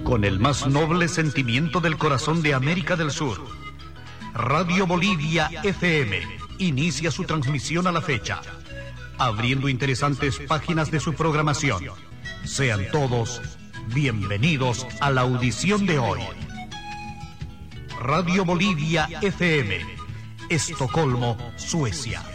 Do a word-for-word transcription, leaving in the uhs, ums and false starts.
Con el más noble sentimiento del corazón de América del Sur, Radio Bolivia F M inicia su transmisión a la fecha, abriendo interesantes páginas de su programación. Sean todos bienvenidos a la audición de hoy. Radio Bolivia F M, Estocolmo, Suecia.